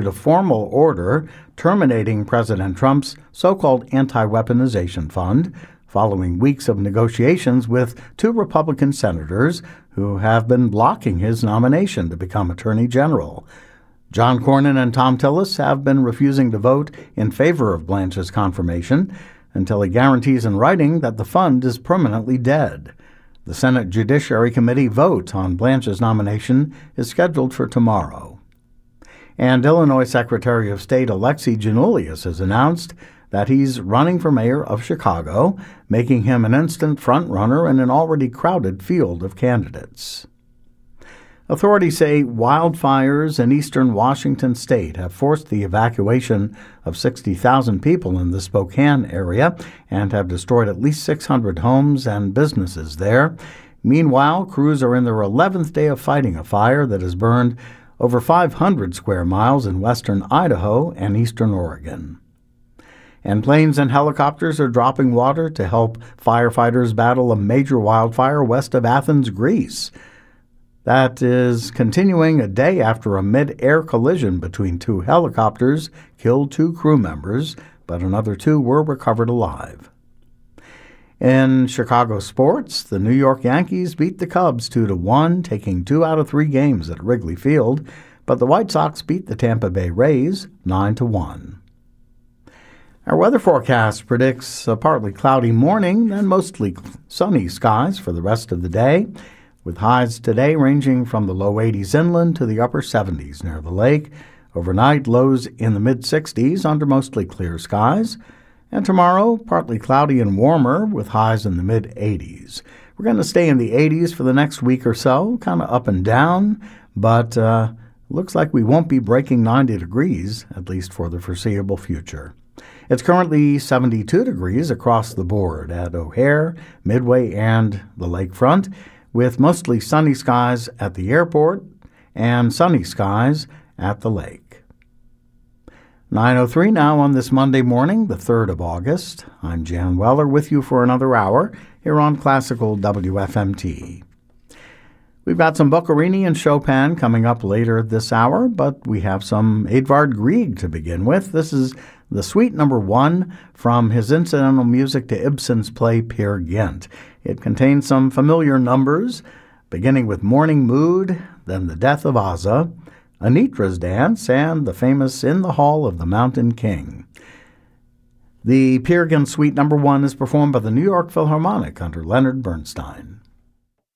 issued a formal order terminating President Trump's so-called anti-weaponization fund, following weeks of negotiations with two Republican senators who have been blocking his nomination to become Attorney General. John Cornyn and Thom Tillis have been refusing to vote in favor of Blanche's confirmation until he guarantees in writing that the fund is permanently dead. The Senate Judiciary Committee vote on Blanche's nomination is scheduled for tomorrow. And Illinois Secretary of State Alexi Giannoulias has announced that he's running for mayor of Chicago, making him an instant front-runner in an already crowded field of candidates. Authorities say wildfires in eastern Washington state have forced the evacuation of 60,000 people in the Spokane area and have destroyed at least 600 homes and businesses there. Meanwhile, crews are in their 11th day of fighting a fire that has burned over 500 square miles in western Idaho and eastern Oregon. And planes and helicopters are dropping water to help firefighters battle a major wildfire west of Athens, Greece. That is continuing a day after a mid-air collision between two helicopters killed two crew members, but another two were recovered alive. In Chicago sports, the New York Yankees beat the Cubs 2-1, taking 2 out of 3 games at Wrigley Field, but the White Sox beat the Tampa Bay Rays 9-1. Our weather forecast predicts a partly cloudy morning, then mostly sunny skies for the rest of the day, with highs today ranging from the low 80s inland to the upper 70s near the lake. Overnight, lows in the mid-60s under mostly clear skies. And tomorrow, partly cloudy and warmer with highs in the mid-80s. We're going to stay in the 80s for the next week or so, kind of up and down, but looks like we won't be breaking 90 degrees, at least for the foreseeable future. It's currently 72 degrees across the board at O'Hare, Midway, and the lakefront, with mostly sunny skies at the airport and sunny skies at the lake. 9:03 now on this Monday morning, the 3rd of August. I'm Jan Weller with you for another hour here on Classical WFMT. We've got some Boccherini and Chopin coming up later this hour, but we have some Edvard Grieg to begin with. This is the Suite No. 1 from his incidental music to Ibsen's play Peer Gynt. It contains some familiar numbers, beginning with Morning Mood, then The Death of Asa, Anitra's Dance, and the famous In the Hall of the Mountain King. The Peer Gynt Suite No. 1 is performed by the New York Philharmonic under Leonard Bernstein.